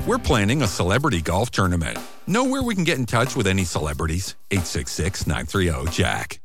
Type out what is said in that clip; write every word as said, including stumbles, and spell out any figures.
We're planning a celebrity golf tournament. Know where we can get in touch with any celebrities? eight six six, nine three zero, Jack.